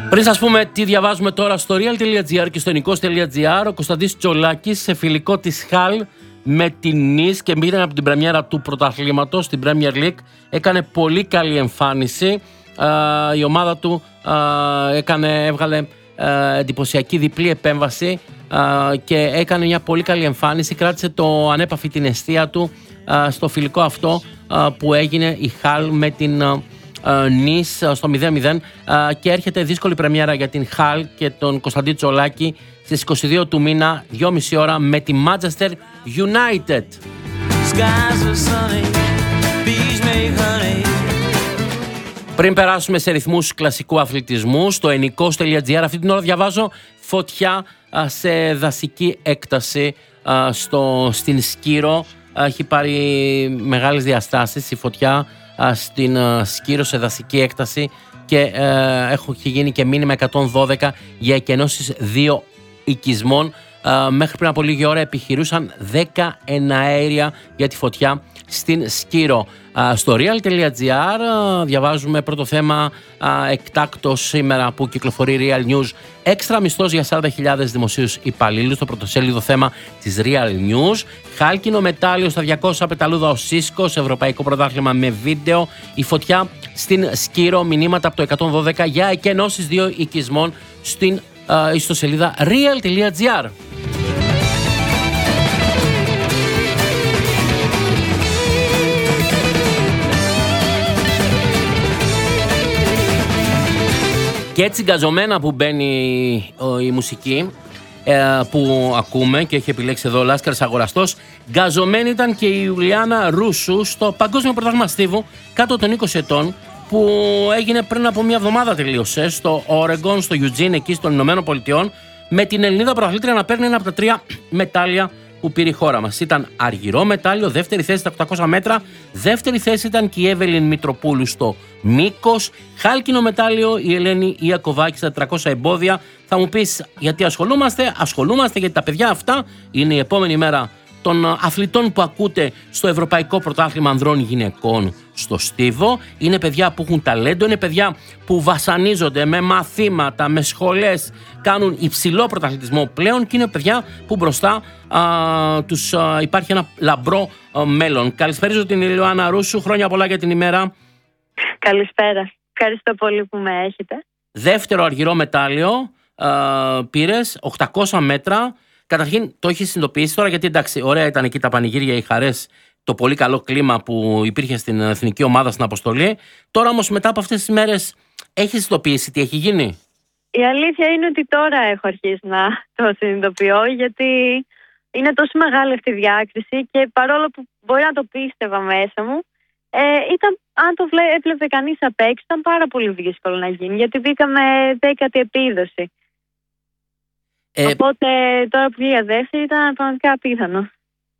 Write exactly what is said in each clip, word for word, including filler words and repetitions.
Πριν σας πούμε τι διαβάζουμε τώρα στο real.gr και στο nikos.gr, ο Κωνσταντής Τσολάκης σε φιλικό της Χαλ με την Νις και μοίραν από την πρεμιέρα του πρωταθλήματος στην Premier League. Έκανε πολύ καλή εμφάνιση. Uh, η ομάδα του uh, έκανε, έβγαλε uh, εντυπωσιακή διπλή επέμβαση uh, και έκανε μια πολύ καλή εμφάνιση. Κράτησε το ανέπαφη την αιστεία του uh, στο φιλικό αυτό uh, που έγινε η Χαλ με την uh, Νις στο μηδέν μηδέν και έρχεται δύσκολη πρεμιέρα για την Χαλ και τον Κωνσταντή Τσολάκη στις είκοσι δύο του μήνα, δυόμιση ώρα με τη Manchester United. Πριν περάσουμε σε ρυθμούς κλασικού αθλητισμού, στο nikos.gr αυτή την ώρα διαβάζω φωτιά σε δασική έκταση στο, στην Σκύρο. Έχει πάρει μεγάλες διαστάσεις η φωτιά στην Σκύρο σε δασική έκταση και ε, έχει γίνει και μήνυμα εκατόν δώδεκα για εκενώσεις δύο οικισμών. Ε, μέχρι πριν από λίγη ώρα επιχειρούσαν δέκα εναέρια για τη φωτιά στην Σκύρο. Ε, στο real.gr ε, διαβάζουμε πρώτο θέμα ε, εκτάκτος σήμερα που κυκλοφορεί Real News. Έξτρα μισθός για σαράντα χιλιάδες δημοσίους υπαλλήλους, το πρωτοσέλιδο θέμα της Real News. Χάλκινο μετάλλιο στα διακόσια πεταλούδα ο Σίσκος, ευρωπαϊκό πρωτάθλημα με βίντεο. Η φωτιά στην Σκύρο, μηνύματα από το εκατόν δώδεκα για εκενώσεις δύο οικισμών στην uh, ιστοσελίδα real.gr. Και έτσι γκαζωμένα που μπαίνει ο, η μουσική ε, που ακούμε και έχει επιλέξει εδώ ο Λάσκαρης Αγοραστός, γκαζωμένη ήταν και η Ιουλιάνα Ρούσου στο Παγκόσμιο Πρωτάθλημα Στίβου κάτω των είκοσι ετών που έγινε πριν από μια εβδομάδα, τελείωσε στο Όρεγκον, στο Eugene εκεί των Ηνωμένων Πολιτειών, με την Ελληνίδα πρωταθλήτρια να παίρνει ένα από τα τρία μετάλλια που πήρε η χώρα μας. Ήταν αργυρό μετάλλιο, δεύτερη θέση στα οκτακόσια μέτρα, δεύτερη θέση ήταν και η Εύελιν Μητροπούλου στο μήκος, χάλκινο μετάλλιο η Ελένη Ιακωβάκη στα τετρακόσια εμπόδια. Θα μου πεις γιατί ασχολούμαστε? Ασχολούμαστε γιατί τα παιδιά αυτά είναι η επόμενη μέρα των αθλητών που ακούτε στο Ευρωπαϊκό Πρωτάθλημα Ανδρών Γυναικών στο Στίβο. Είναι παιδιά που έχουν ταλέντο, είναι παιδιά που βασανίζονται με μαθήματα, με σχολές, κάνουν υψηλό πρωταθλητισμό πλέον και είναι παιδιά που μπροστά α, τους α, υπάρχει ένα λαμπρό α, μέλλον. Καλησπέριζω την Ιωάννα Ρούσου, χρόνια πολλά για την ημέρα. Καλησπέρα, ευχαριστώ πολύ που με έχετε. Δεύτερο αργυρό μετάλλιο α, πήρες, οκτακόσια μέτρα. Καταρχήν το έχει συνειδητοποιήσει τώρα, γιατί εντάξει, ωραία ήταν εκεί τα πανηγύρια, οι χαρές, το πολύ καλό κλίμα που υπήρχε στην εθνική ομάδα στην αποστολή. Τώρα όμως μετά από αυτές τις μέρες έχει συνειδητοποιήσει τι έχει γίνει? Η αλήθεια είναι ότι τώρα έχω αρχίσει να το συνειδητοποιώ, γιατί είναι τόσο μεγάλη αυτή η διάκριση και παρόλο που μπορεί να το πίστευα μέσα μου, ε, ήταν, αν το βλέ, έβλεπε κανείς απ' έξω, ήταν πάρα πολύ δύσκολο να γίνει, γιατί μπήκαμε δέκατη επίδοση. Ε, Οπότε τώρα που πήγα δεύτερη ήταν πραγματικά απίθανο.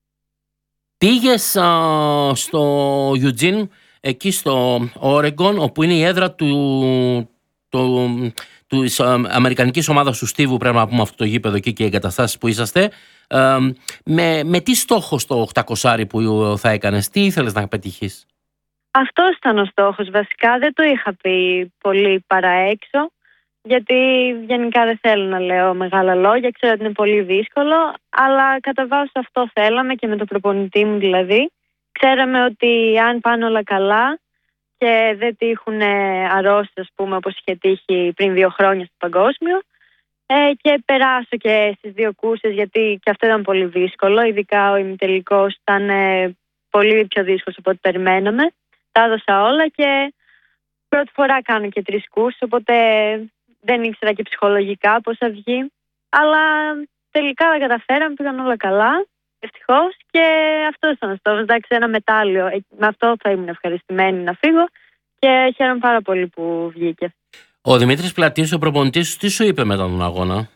Πήγες α, στο Eugene, εκεί στο Όρεγκον, όπου είναι η έδρα του, του, του, της αμερικανικής ομάδας του Στίβου, πρέπει να πούμε αυτό το γήπεδο εκεί και οι εγκαταστάσεις που είσαστε. Ε, με, με τι στόχο στο οκτακόσια που θα έκανες, τι ήθελες να πετύχεις? Αυτός ήταν ο στόχος βασικά, δεν το είχα πει πολύ παρά έξω, γιατί γενικά δεν θέλω να λέω μεγάλα λόγια, ξέρω ότι είναι πολύ δύσκολο, αλλά κατά βάση αυτό θέλαμε και με τον προπονητή μου δηλαδή. Ξέραμε ότι αν πάνε όλα καλά και δεν τύχουν αρρώστιες, ας πούμε, όπως είχε τύχει πριν δύο χρόνια στο παγκόσμιο, ε, και περάσω και στις δύο κούρσες, γιατί και αυτό ήταν πολύ δύσκολο, ειδικά ο ημιτελικός ήταν ε, πολύ πιο δύσκολο από ό,τι περιμέναμε. Τα έδωσα όλα και πρώτη φορά κάνω και τρεις κούρσες, οπότε δεν ήξερα και ψυχολογικά πώς θα βγει, αλλά τελικά τα καταφέραμε, πήγαν όλα καλά, ευτυχώς, και αυτό ήταν ο στόχος. Εντάξει, ένα μετάλλιο, με αυτό θα ήμουν ευχαριστημένη να φύγω και χαίρομαι πάρα πολύ που βγήκε. Ο Δημήτρης Πλατής, ο προπονητής σου, τι σου είπε μετά τον αγώνα?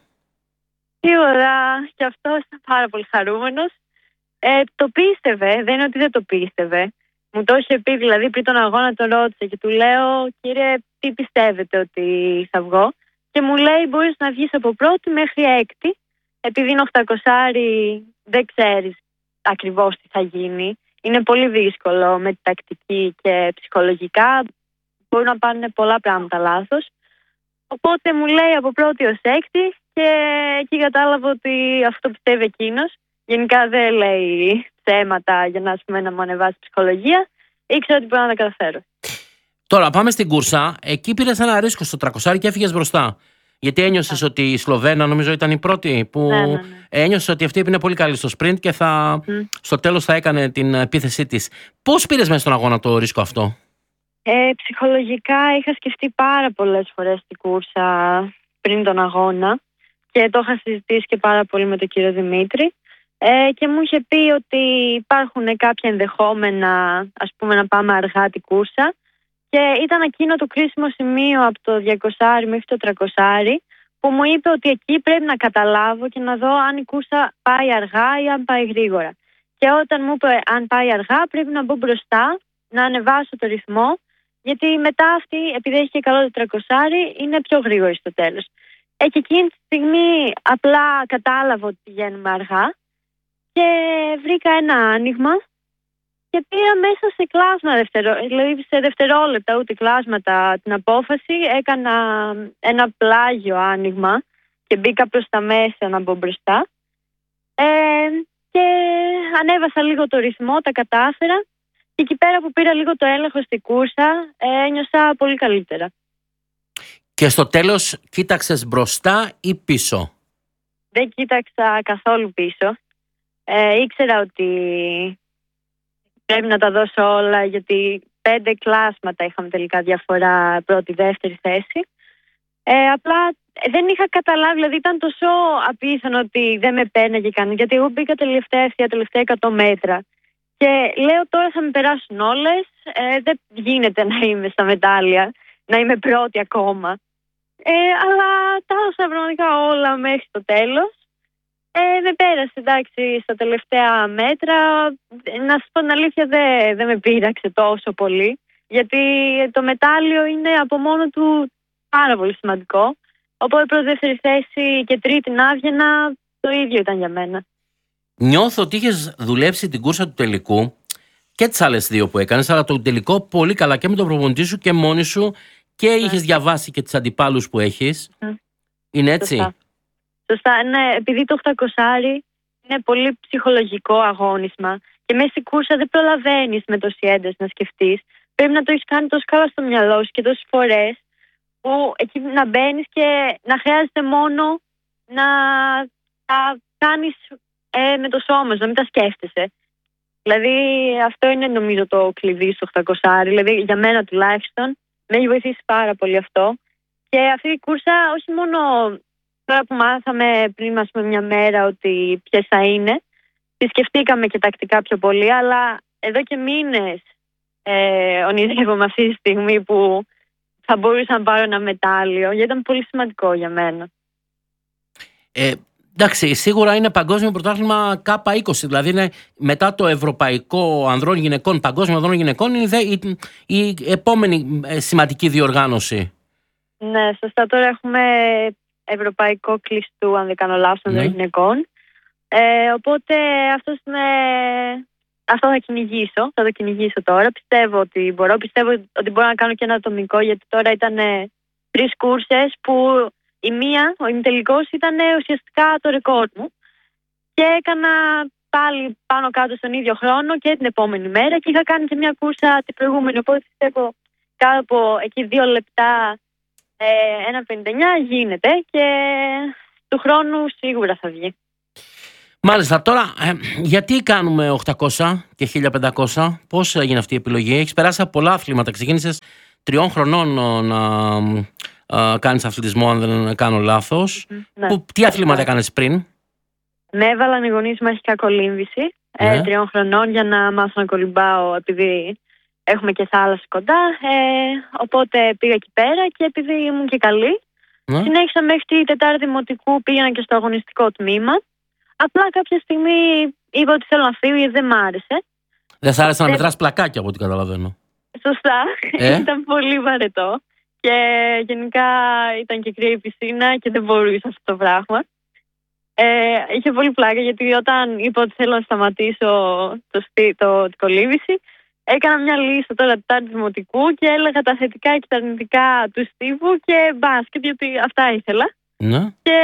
Σίγουρα και αυτός ήταν πάρα πολύ χαρούμενος. Ε, το πίστευε, δεν είναι ότι δεν το πίστευε. Μου το είχε πει δηλαδή πριν τον αγώνα, τον ρώτησε και του λέω, κύριε, τι πιστεύετε ότι θα βγω? Και μου λέει, μπορείς να βγεις από πρώτη μέχρι έκτη, επειδή είναι οχτακοσάρι, δεν ξέρεις ακριβώς τι θα γίνει. Είναι πολύ δύσκολο με τη τακτική και ψυχολογικά, μπορούν να πάνε πολλά πράγματα λάθος. Οπότε μου λέει από πρώτη ως έκτη και εκεί κατάλαβα ότι αυτό πιστεύει εκείνος. Γενικά δεν λέει θέματα για να, ας πούμε, να μου ανεβάσει ψυχολογία. Ήξερα ότι μπορώ να τα καταφέρω. Τώρα πάμε στην κούρσα. Εκεί πήρες ένα ρίσκο στο τριακόσια και έφυγες μπροστά. Γιατί ένιωσες ότι η Σλοβένα, νομίζω ήταν η πρώτη, που ναι, ναι, ναι. ένιωσες ότι αυτή είναι πολύ καλή στο sprint και θα, mm. στο τέλος θα έκανε την επίθεσή της. Πώς πήρες μέσα στον αγώνα το ρίσκο αυτό? Ε, ψυχολογικά είχα σκεφτεί πάρα πολλές φορές την κούρσα πριν τον αγώνα και το είχα συζητήσει και πάρα πολύ με τον κύριο Δημήτρη. Ε, και μου είχε πει ότι υπάρχουν κάποια ενδεχόμενα, ας πούμε, να πάμε αργά την κούρσα. Και ήταν εκείνο το κρίσιμο σημείο από το διακόσια μέχρι το τριακόσια που μου είπε ότι εκεί πρέπει να καταλάβω και να δω αν η κούρσα πάει αργά ή αν πάει γρήγορα. Και όταν μου είπε αν πάει αργά πρέπει να μπω μπροστά, να ανεβάσω το ρυθμό, γιατί μετά αυτή, επειδή έχει και καλό το τριακόσια, είναι πιο γρήγορη στο τέλος. Ε, και εκείνη τη στιγμή απλά κατάλαβα ότι πηγαίνουμε αργά και βρήκα ένα άνοιγμα. Και πήρα μέσα σε κλάσμα, δευτερο... δηλαδή σε δευτερόλεπτα, ούτε κλάσματα, την απόφαση. Έκανα ένα πλάγιο άνοιγμα και μπήκα προς τα μέσα να μπω μπροστά. Ε, και ανέβασα λίγο το ρυθμό, τα κατάφερα. Και εκεί πέρα που πήρα λίγο το έλεγχο στην κούρσα, ε, ένιωσα πολύ καλύτερα. Και στο τέλος κοίταξες μπροστά ή πίσω? Δεν κοίταξα καθόλου πίσω. Ε, ήξερα ότι πρέπει να τα δώσω όλα, γιατί πέντε κλάσματα είχαμε τελικά διαφορά πρώτη-δεύτερη θέση. Ε, απλά δεν είχα καταλάβει, δηλαδή ήταν τόσο απίθανο ότι δεν με πέρναγε κανείς, γιατί εγώ μπήκα τελευταία ευθεία, τελευταία εκατό μέτρα. Και λέω τώρα θα με περάσουν όλες, ε, δεν γίνεται να είμαι στα μετάλλια, να είμαι πρώτη ακόμα. Ε, αλλά τα έδωσα πραγματικά όλα μέχρι το τέλος. Ε, με πέρασε, εντάξει, στα τελευταία μέτρα. Να σας πω την αλήθεια, δεν, δεν με πείραξε τόσο πολύ, γιατί το μετάλλιο είναι από μόνο του πάρα πολύ σημαντικό. Οπότε πρώτη, δεύτερη θέση και τρίτη να άβγαινα, το ίδιο ήταν για μένα. Νιώθω ότι είχες δουλέψει την κούρσα του τελικού και τις άλλες δύο που έκανες, αλλά το τελικό πολύ καλά και με τον προπονητή σου και μόνη σου, και yeah. είχες διαβάσει και τις αντιπάλους που έχεις. Mm. Είναι έτσι? Σωστά. Σωστά, ναι, επειδή το οκτακόσια είναι πολύ ψυχολογικό αγώνισμα και μέσα στην κούρσα δεν προλαβαίνεις με τόση ένταση να σκεφτείς. Πρέπει να το έχεις κάνει τόσο καλά στο μυαλό σου και τόσες φορές, που εκεί να μπαίνεις και να χρειάζεται μόνο να τα κάνεις ε, με το σώμα σου, να μην τα σκέφτεσαι. Δηλαδή αυτό είναι νομίζω το κλειδί στο οκτακόσια, δηλαδή για μένα τουλάχιστον με έχει βοηθήσει πάρα πολύ αυτό. Και αυτή η κούρσα όχι μόνο τώρα που μάθαμε πριν, ας πούμε, μια μέρα ότι ποιες θα είναι, τη σκεφτήκαμε και τακτικά πιο πολύ, αλλά εδώ και μήνες ε, ονειρεύομαι αυτή τη στιγμή που θα μπορούσα να πάρω ένα μετάλλιο, γιατί ήταν πολύ σημαντικό για μένα. Ε, εντάξει, σίγουρα είναι παγκόσμιο πρωτάθλημα κάπα είκοσι, δηλαδή είναι μετά το ευρωπαϊκό ανδρών γυναικών, παγκόσμιο ανδρών γυναικών, είναι η, η, η επόμενη σημαντική διοργάνωση. Ναι, σωστά. Τώρα έχουμε ευρωπαϊκό κλειστού, αν δεν κάνω λάθος, ανδρών γυναικών. Ε, οπότε αυτός είναι... αυτό θα κυνηγήσω, θα το κυνηγήσω τώρα. Πιστεύω ότι μπορώ, πιστεύω ότι μπορώ να κάνω και ένα ατομικό, γιατί τώρα ήταν τρεις κούρσες που η μία, ο ημιτελικός, ήταν ουσιαστικά το ρεκόρ μου. Και έκανα πάλι πάνω κάτω στον ίδιο χρόνο και την επόμενη μέρα και είχα κάνει και μια κούρσα την προηγούμενη. Οπότε πιστεύω κάτω από εκεί δύο λεπτά, ε, ένα πενήντα εννιά γίνεται και του χρόνου σίγουρα θα βγει. Μάλιστα, τώρα ε, γιατί κάνουμε οκτακόσια και χίλια πεντακόσια, πώς έγινε αυτή η επιλογή? Έχεις περάσει από πολλά αθλήματα, ξεκίνησες τριών χρονών να ε, κάνεις αθλητισμό, αν δεν κάνω λάθος. Mm, ναι. Που, τι αθλήματα έκανες πριν? Με έβαλαν οι γονείς μου αρχικά κολύμβηση, ναι. ε, τριών χρονών, για να μάθω να κολυμπάω, επειδή έχουμε και θάλασσα κοντά. Ε, οπότε πήγα εκεί πέρα και επειδή ήμουν και καλή, ναι. συνέχισα μέχρι τη Τετάρτη Δημοτικού, πήγαινα και στο αγωνιστικό τμήμα. Απλά κάποια στιγμή είπα ότι θέλω να φύγω γιατί δεν μ' άρεσε. Δεν σ' άρεσε να μετράς πλακάκια, από ό,τι καταλαβαίνω? Σωστά. Ε? Ήταν πολύ βαρετό. Και γενικά ήταν και κρύα η πισίνα και δεν μπορούσα αυτό το πράγμα. Ε, είχε πολύ πλάκα, γιατί όταν είπα ότι θέλω να σταματήσω το, το, το, την κολύμβηση, έκανα μια λίστα τώρα του δημοτικού και έλεγα τα θετικά και τα αρνητικά του στίβου και μπάσκετ, γιατί αυτά ήθελα. Ναι. Και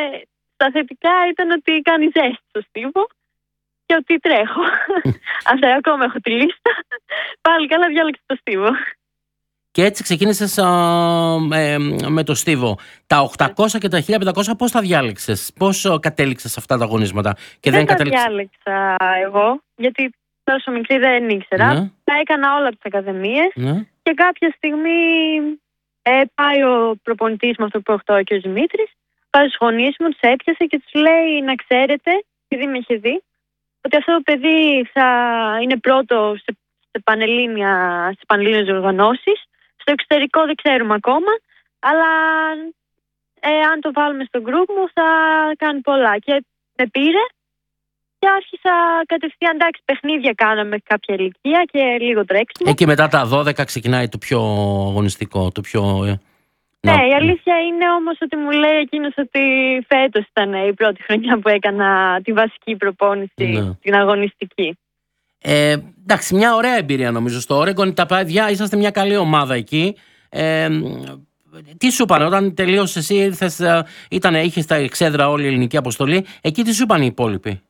τα θετικά ήταν ότι κάνει ζέστη στο στίβο και ότι τρέχω. Αυτά, ακόμα έχω τη λίστα. Πάλι καλά, διάλεξα το στίβο. Και έτσι ξεκίνησες α, ε, με το στίβο. Τα οκτακόσια και τα χίλια πεντακόσια πώς τα διάλεξες, πώς κατέληξες αυτά τα αγωνίσματα? Και δεν δεν τα κατέληξες... διάλεξα εγώ, γιατί τόσο μικρή δεν ήξερα. Ναι. Τα έκανα όλα από τις ακαδημίες. Ναι. Και κάποια στιγμή ε, πάει ο προπονητής με αυτό που έχω τώρα και ο Δημήτρης, πάει στους γονείς μου, τους έπιασε και τους λέει να ξέρετε, επειδή με είχε δει, ότι αυτό το παιδί θα είναι πρώτο σε, σε πανελλήνια, σε πανελλήνιες οργανώσεις. Στο εξωτερικό δεν ξέρουμε ακόμα, αλλά ε, αν το βάλουμε στο group μου θα κάνει πολλά. Και με πήρε και άρχισα κατευθείαν, εντάξει, παιχνίδια κάναμε κάποια ηλικία και λίγο τρέξιμο. Ε, και μετά τα δώδεκα ξεκινάει το πιο αγωνιστικό, το πιο... Ναι, να... η αλήθεια είναι όμως ότι μου λέει εκείνος ότι φέτος ήταν η πρώτη χρονιά που έκανα τη βασική προπόνηση, ναι. την αγωνιστική. Ε, εντάξει, μια ωραία εμπειρία νομίζω στο Όρεγκον. Τα παιδιά, είσαστε μια καλή ομάδα εκεί. Ε, τι σου είπαν όταν τελείωσες εσύ, ήρθες, ήταν, είχες τα εξέδρα όλη η ελληνική αποστολή. Εκεί τι σου είπαν οι υπόλοιποι?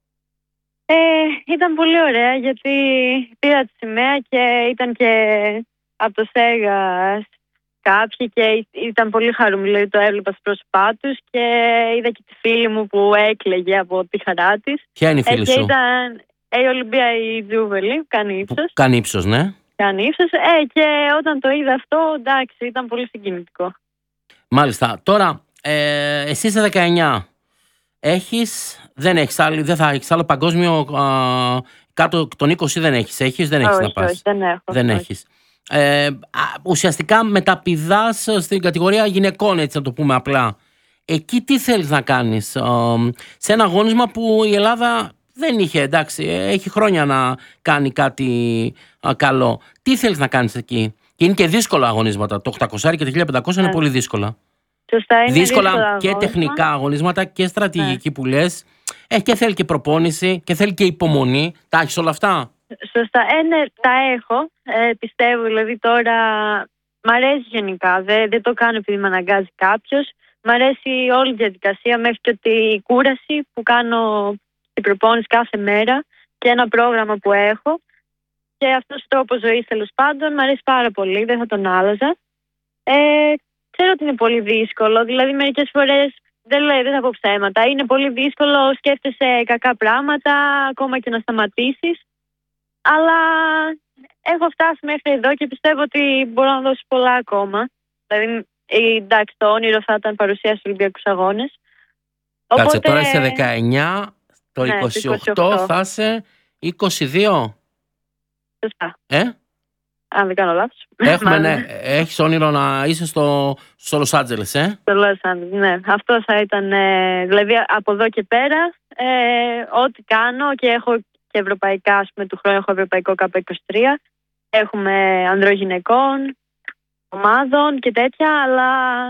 Ε, ήταν πολύ ωραία, γιατί πήρα τη σημαία και ήταν και από το Σέγας κάποιοι και ήταν πολύ χαρούμενοι, δηλαδή το έβλεπα στα πρόσωπά τους και είδα και τη φίλη μου που έκλαιγε από τη χαρά της. Ποια είναι η φίλη ε, σου? Ήταν ε, η Ολυμπία η Τζούβελη, που κάνει ύψος. Που κάνει ύψος, ναι. Κάνει ύψος, ε, και όταν το είδα αυτό, εντάξει, ήταν πολύ συγκινητικό. Μάλιστα. Τώρα, ε, εσύ είσαι δεκαεννιά. Έχεις, δεν έχεις άλλη, δεν θα έχεις άλλο παγκόσμιο, α, κάτω των είκοσι δεν έχεις, έχεις, δεν έχεις όχι, να πας. Όχι, δεν έχω. Δεν όχι. έχεις. Ε, ουσιαστικά μεταπηδάς στην κατηγορία γυναικών, έτσι να το πούμε απλά. Εκεί τι θέλεις να κάνεις? Ε, σε ένα αγώνισμα που η Ελλάδα δεν είχε, εντάξει, έχει χρόνια να κάνει κάτι α, καλό. Τι θέλεις να κάνεις εκεί? Και είναι και δύσκολα αγωνίσματα. Το οκτακόσια και το χίλια πεντακόσια ναι. είναι πολύ δύσκολα. Σωστά, είναι δύσκολα, δύσκολα και αγώνισμα. τεχνικά αγωνίσματα και στρατηγική, ναι. που λες. Ε, και θέλει και προπόνηση και θέλει και υπομονή. Τα έχεις όλα αυτά? Σωστά, ε, ναι, τα έχω. Ε, πιστεύω, δηλαδή τώρα μ' αρέσει γενικά. Δεν, δεν το κάνω επειδή με αναγκάζει κάποιος. Μ' αρέσει όλη η διαδικασία, μέχρι και ότι η κούραση που κάνω την προπόνηση κάθε μέρα και ένα πρόγραμμα που έχω. Και αυτός ο τρόπος ζωής, τέλος πάντων, μ' αρέσει πάρα πολύ. Δεν θα τον άλλαζα. Ε, ξέρω ότι είναι πολύ δύσκολο. Δηλαδή, μερικές φορές δεν, λέει, δεν θα πω ψέματα. Είναι πολύ δύσκολο, σκέφτεσαι κακά πράγματα, ακόμα και να σταματήσεις. Αλλά έχω φτάσει μέχρι εδώ και πιστεύω ότι μπορώ να δώσω πολλά ακόμα. Δηλαδή, εντάξει, το όνειρο θα ήταν παρουσία στους Ολυμπιακούς Αγώνες. Κάτσε, Οπότε... τώρα είσαι δεκαεννιά, το ναι, είκοσι οκτώ, είκοσι οκτώ θα είσαι είκοσι δύο. Σωστά. Ε? Αν δεν κάνω λάθος. Έχουμε, ναι. Έχεις όνειρο να είσαι στο, στο Λος Άντζελες, ε? Στο Λος Άντζελες, ναι. Αυτό θα ήταν, ε, δηλαδή από εδώ και πέρα, ε, ό,τι κάνω και έχω και ευρωπαϊκά, ας πούμε, του χρόνου έχω ευρωπαϊκό ΚΑΠ είκοσι τρία. Έχουμε ανδρογυναικών, ομάδων και τέτοια, αλλά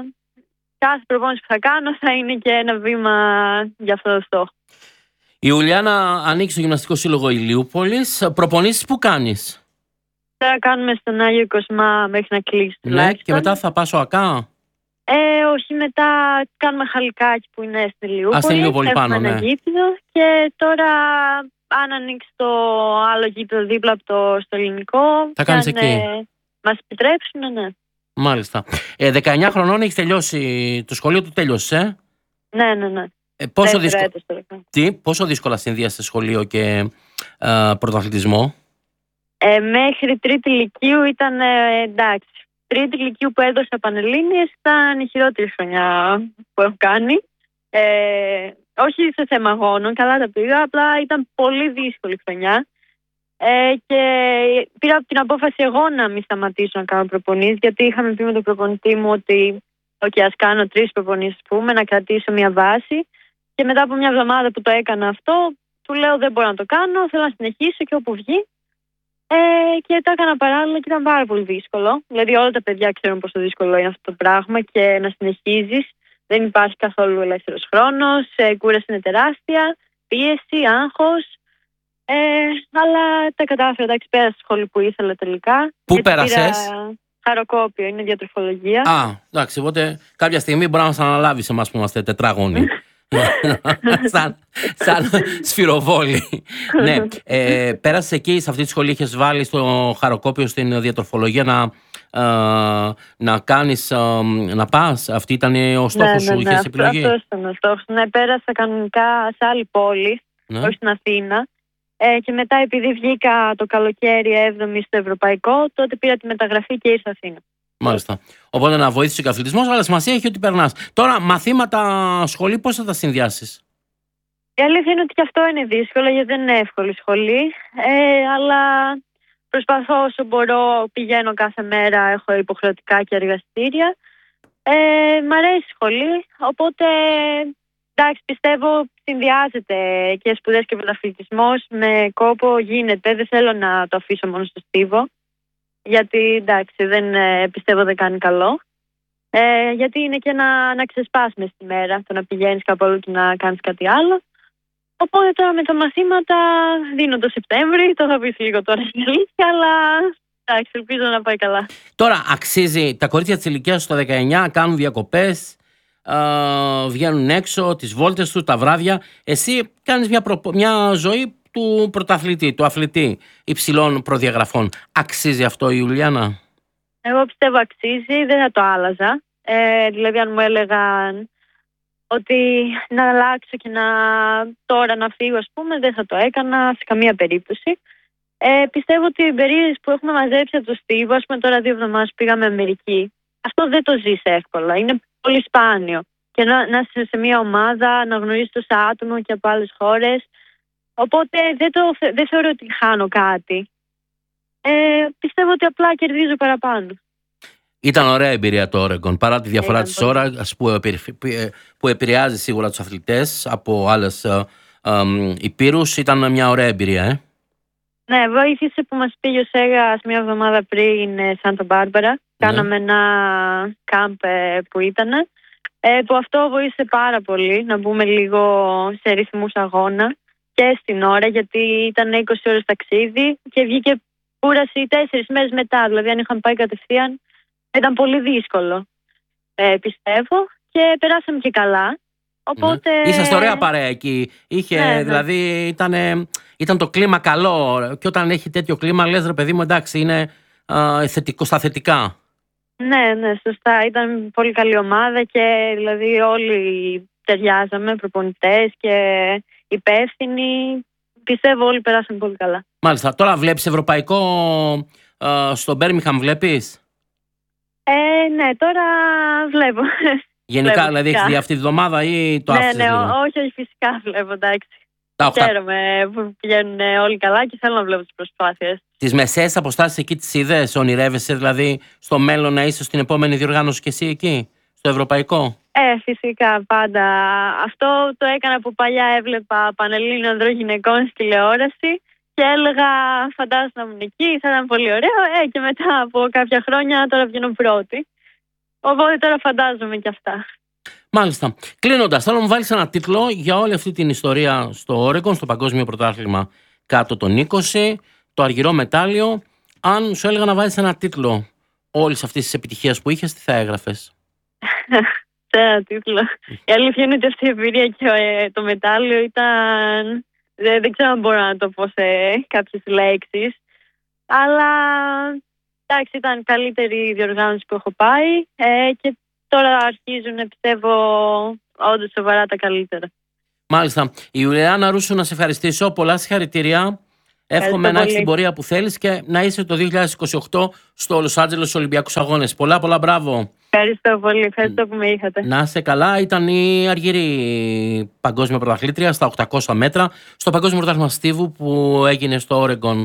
κάθε προπόνηση που θα κάνω θα είναι και ένα βήμα για αυτό το στόχο. Η Ιουλιάνα ανήκει στο Γυμναστικό Σύλλογο Ηλιούπολης. Προπονήσεις που κάνεις? Τώρα κάνουμε στον Άγιο Κοσμά μέχρι να κλείσει. Ναι, και μετά θα πας ο ΑΚΑ? Ε, όχι, μετά κάνουμε Χαλικάκι που είναι στην Ηλιούπολη. Α, στην Ηλιούπολη πάνω, ναι. Ένα γήπεδο και τώρα αν ανοίξει το άλλο γήπεδο δίπλα από το στο ελληνικό. Θα κάνεις αν, εκεί. Ε, μας επιτρέψουν, ναι. Μάλιστα. Ε, δεκαεννιά χρονών έχεις τελειώσει το σχολείο, του τέλειωσες, ε? Ναι, ναι, ναι. Ε, πόσο, δύσκολα... Τι, πόσο δύσκολα συνδυάσες σχολείο και ε, πρωταθλητισμό? Ε, μέχρι τρίτη λυκείου ήταν ε, εντάξει. Τρίτη λυκείου που έδωσα Πανελλήνιες ήταν η χειρότερη χρονιά που έχω κάνει. Ε, όχι σε θέμα αγώνων, καλά τα πήγα, απλά ήταν πολύ δύσκολη χρονιά. Ε, και πήρα την απόφαση εγώ να μην σταματήσω να κάνω προπονήσεις, γιατί είχαμε πει με τον προπονητή μου ότι okay, ας κάνω τρεις προπονήσεις, πούμε, να κρατήσω μια βάση. Και μετά από μια εβδομάδα που το έκανα αυτό, του λέω δεν μπορώ να το κάνω, θέλω να συνεχίσω και όπου βγει. Ε, και το έκανα παράλληλα και ήταν πάρα πολύ δύσκολο. Δηλαδή όλα τα παιδιά ξέρουν πόσο δύσκολο είναι αυτό το πράγμα και να συνεχίζεις. Δεν υπάρχει καθόλου ελεύθερος χρόνος, κούραση είναι τεράστια, πίεση, άγχος. Ε, αλλά τα κατάφερα, εντάξει, πέρασα στη σχολή που ήθελα τελικά. Πού πέρασες? Χαροκόπιο, είναι διατροφολογία. Α, εντάξει, οπότε κάποια στιγμή μπορεί να μας αναλάβεις εμάς που είμαστε τετράγωνοι. σαν, σαν σφυροβόλοι. Ναι, ε, πέρασες εκεί, σε αυτή τη σχολή είχες βάλει στο Χαροκόπιο στην διατροφολογία να, ε, να κάνεις, ε, να πας. Αυτή ήταν ο στόχος ναι, σου, ναι, ναι, είχες αυτό, επιλογή? αυτός ήταν ο στόχος. Ναι, πέρασα κανονικά σε άλλη πόλη, Ναι. όχι στην Αθήνα. Ε, και μετά, επειδή βγήκα το καλοκαίρι έβδομη στο Ευρωπαϊκό, τότε πήρα τη μεταγραφή και ήρθα Αθήνα. Μάλιστα. Οπότε να βοήθησε ο καθλητισμός, αλλά σημασία έχει ότι περνάς. Τώρα, μαθήματα σχολή, πώς θα τα συνδυάσεις? Η αλήθεια είναι ότι και αυτό είναι δύσκολο, γιατί δεν είναι εύκολη σχολή. Ε, αλλά προσπαθώ όσο μπορώ, πηγαίνω κάθε μέρα, έχω υποχρεωτικά και εργαστήρια. Ε, μ' αρέσει η σχολή, οπότε εντάξει, πιστεύω συνδυάζεται και σπουδές και πρωταθλητισμός, με κόπο γίνεται, δεν θέλω να το αφήσω μόνο στο στίβο, γιατί εντάξει δεν ε, πιστεύω δεν κάνει καλό, ε, γιατί είναι και να, να ξεσπάς μες στη μέρα, το να πηγαίνεις κάπου αλλού και να κάνεις κάτι άλλο. Οπότε τώρα με τα μαθήματα δίνω το Σεπτέμβρη, το θα πεις λίγο τώρα στην αλήθεια, αλλά εντάξει, ελπίζω να πάει καλά. Τώρα αξίζει, τα κορίτσια της ηλικίας στο δεκαεννιά κάνουν διακοπές, ε, βγαίνουν έξω, τις βόλτες τους, τα βράδια. Εσύ κάνεις μια, προ, μια ζωή του πρωταθλητή, του αθλητή υψηλών προδιαγραφών. Αξίζει αυτό, η Ιουλιάνα? Εγώ πιστεύω αξίζει, δεν θα το άλλαζα. Ε, δηλαδή αν μου έλεγαν ότι να αλλάξω και να τώρα να φύγω, ας πούμε, δεν θα το έκανα σε καμία περίπτωση. Ε, πιστεύω ότι οι εμπειρίες που έχουμε μαζέψει από το στίβο, ας πούμε τώρα δύο εβδομάδες πήγαμε Αμερική, αυτό δεν το ζεις εύκολα, είναι πολύ σπάνιο. Και να, να είσαι σε μια ομάδα, να γνωρίσεις τόσα άτομα και από άλλες χώρες. Οπότε δεν, το, δεν θεωρώ ότι χάνω κάτι. Ε, πιστεύω ότι απλά κερδίζω παραπάνω. Ήταν ωραία εμπειρία το Oregon, παρά τη διαφορά Ήταν της πολύ. ώρας που, που επηρεάζει σίγουρα τους αθλητές από άλλες ε, ε, υπήρους. Ήταν μια ωραία εμπειρία, ε. Ναι, βοήθησε που μας πήγε ο Σέγας μια εβδομάδα πριν Σάντα Μπάρμπαρα. Ναι. Κάναμε ένα κάμπ που ήταν. Ε, που αυτό βοήθησε πάρα πολύ να μπούμε λίγο σε ρυθμούς αγώνα και στην ώρα, γιατί ήταν είκοσι ώρες ταξίδι και βγήκε κούραση τέσσερις μέρες μετά. Δηλαδή, αν είχαν πάει κατευθείαν, ήταν πολύ δύσκολο, ε, πιστεύω, και περάσαμε και καλά. Οπότε... Ναι. Είσαστε ωραία παρέα εκεί. Είχε, ναι, ναι. Δηλαδή, ήταν, ήταν το κλίμα καλό. Και όταν έχει τέτοιο κλίμα, λες ρε παιδί μου, εντάξει, είναι α, θετικό, στα θετικά. Ναι, ναι, σωστά. Ήταν πολύ καλή ομάδα και δηλαδή όλοι ταιριάζαμε, προπονητές και υπεύθυνοι. Πιστεύω όλοι περάσαν πολύ καλά. Μάλιστα. Τώρα βλέπεις ευρωπαϊκό α, στο Μπέρμιχαμ, βλέπεις? Ε, ναι, τώρα βλέπω. Γενικά, βλέπω, δηλαδή, έχεις δει αυτή τη βδομάδα ή το άφησες? Ναι, ναι, λίγο? όχι, όχι, φυσικά βλέπω, εντάξει. Τα οχτά... Χαίρομαι που πηγαίνουν όλοι καλά και θέλω να βλέπω τις προσπάθειες. Τις μεσαίες αποστάσεις εκεί τις είδες? Ονειρεύεσαι δηλαδή στο μέλλον να είσαι στην επόμενη διοργάνωση και εσύ εκεί, στο ευρωπαϊκό? Ε, φυσικά, πάντα. Αυτό το έκανα που παλιά έβλεπα Πανελλήνιων ανδρών γυναικών στη τηλεόραση και έλεγα φαντάζομαι να ήμουν εκεί, θα ήταν πολύ ωραίο. Ε, και μετά από κάποια χρόνια τώρα βγαίνω πρώτη. Οπότε τώρα φαντάζομαι και αυτά. Μάλιστα. Κλείνοντας, θέλω να μου βάλεις ένα τίτλο για όλη αυτή την ιστορία στο Oregon, στο Παγκόσμιο Πρωτάθλημα κάτω των είκοσι, το αργυρό μετάλλιο. Αν σου έλεγα να βάλεις ένα τίτλο όλης αυτής της επιτυχίας που είχες, τι θα έγραφες? Σε ένα τίτλο. Η αλήθεια είναι ότι αυτή η εμπειρία και το μετάλλιο ήταν... Δεν, δεν ξέρω αν μπορώ να το πω σε κάποιες λέξεις. Αλλά εντάξει, ήταν η καλύτερη διοργάνωση που έχω πάει ε, και τώρα αρχίζουν, πιστεύω, όντως σοβαρά τα καλύτερα. Μάλιστα. Η Ιουλιάνα Ρούσου, να σε ευχαριστήσω. Πολλά συγχαρητήρια. Εύχομαι να έχεις την πορεία που θέλεις και να είσαι το δύο χιλιάδες είκοσι οκτώ στο Λος Άντζελες στους Ολυμπιακούς Αγώνες. Πολλά, πολλά μπράβο. Ευχαριστώ πολύ. Ευχαριστώ που με είχατε. Να είσαι καλά. Ήταν η αργυρή παγκόσμια πρωταθλήτρια στα οκτακόσια μέτρα στο Παγκόσμιο Πρωτάθλημα Στίβου που έγινε στο Oregon